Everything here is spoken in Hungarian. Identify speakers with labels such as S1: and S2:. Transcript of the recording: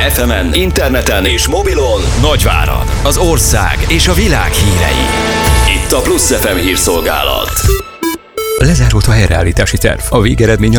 S1: FM-en, interneten és mobilon Nagyvárad, az ország és a világ hírei. Itt a Plusz FM hírszolgálat.
S2: Lezárult a helyreállítási terv. A végeredmény